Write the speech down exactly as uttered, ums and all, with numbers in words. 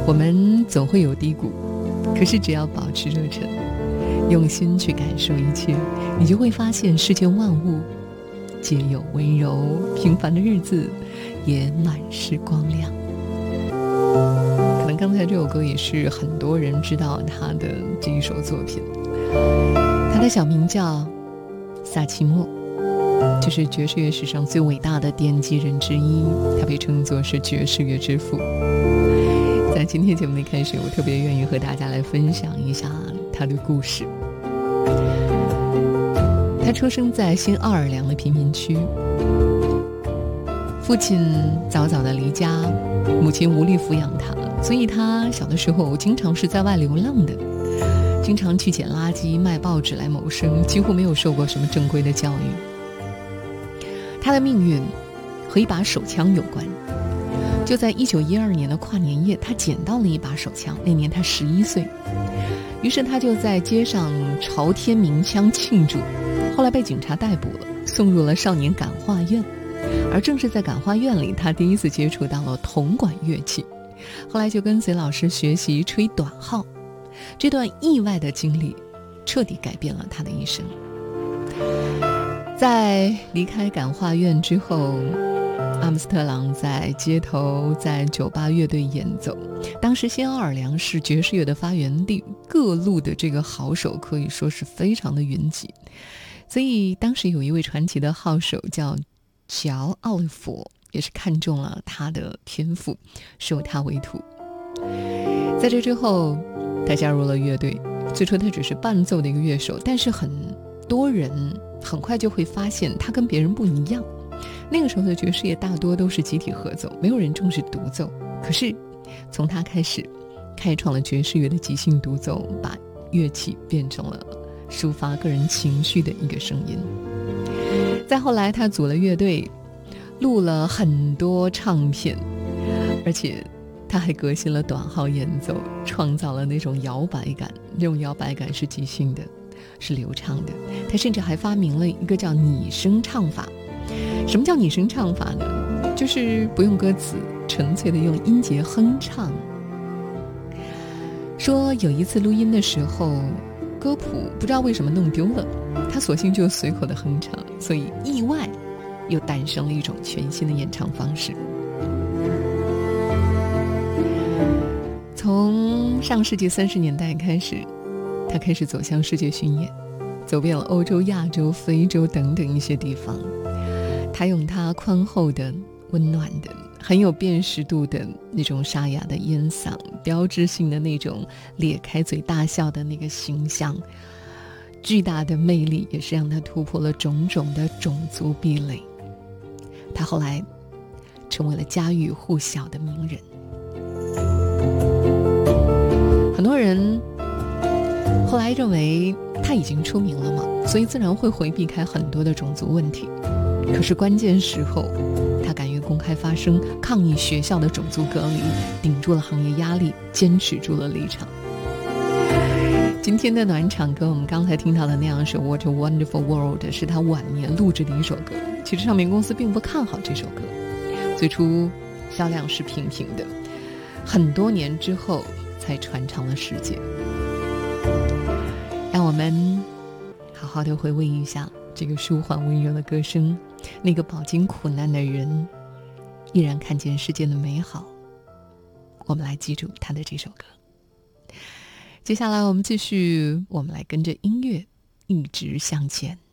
我们总会有低谷，可是只要保持热忱，用心去感受一切，你就会发现世间万物皆有温柔，平凡的日子也满是光亮。可能刚才这首歌也是很多人知道他的这一首作品，他的小名叫萨奇莫，这是爵士乐史上最伟大的奠基人之一，他被称作是爵士乐之父。在今天节目的开始，我特别愿意和大家来分享一下他的故事。他出生在新奥尔良的贫民区，父亲早早的离家，母亲无力抚养他，所以他小的时候经常是在外流浪的，经常去捡垃圾卖报纸来谋生，几乎没有受过什么正规的教育。他的命运和一把手枪有关。就在一九一二年的跨年夜，他捡到了一把手枪，那年他十一岁，于是他就在街上朝天鸣枪庆祝，后来被警察逮捕了，送入了少年感化院。而正是在感化院里，他第一次接触到了铜管乐器，后来就跟随老师学习吹短号。这段意外的经历彻底改变了他的一生。在离开感化院之后，阿姆斯特朗在街头在酒吧乐队演奏，当时新奥尔良是爵士乐的发源地，各路的这个好手可以说是非常的云集，所以当时有一位传奇的号手叫乔奥利佛，也是看中了他的天赋，收他为徒。在这之后，他加入了乐队，最初他只是伴奏的一个乐手，但是很多人很快就会发现他跟别人不一样。那个时候的爵士乐大多都是集体合奏，没有人重视独奏，可是从他开始开创了爵士乐的即兴独奏，把乐器变成了抒发个人情绪的一个声音。再后来他组了乐队，录了很多唱片，而且他还革新了短号演奏，创造了那种摇摆感，那种摇摆感是即兴的，是流畅的。他甚至还发明了一个叫拟声唱法。什么叫拟声唱法呢？就是不用歌词，纯粹的用音节哼唱。说有一次录音的时候，歌谱不知道为什么弄丢了，他索性就随口的哼唱，所以意外又诞生了一种全新的演唱方式。从上世纪三十年代开始，他开始走向世界巡演，走遍了欧洲、亚洲、非洲等等一些地方。他用他宽厚的、温暖的、很有辨识度的那种沙哑的烟嗓，标志性的那种咧开嘴大笑的那个形象，巨大的魅力也是让他突破了种种的种族壁垒。他后来成为了家喻户晓的名人。很多人后来认为他已经出名了嘛，所以自然会回避开很多的种族问题。可是关键时候，他敢于公开发声，抗议学校的种族隔离，顶住了行业压力，坚持住了立场。今天的暖场歌，我们刚才听到的那样是 What a Wonderful World， 是他晚年录制的一首歌。其实唱片公司并不看好这首歌，最初销量是平平的，很多年之后才传唱了世界。让我们好好的回味一下这个舒缓温柔的歌声，那个饱经苦难的人依然看见世间的美好。我们来记住他的这首歌。接下来我们继续，我们来跟着音乐一直向前。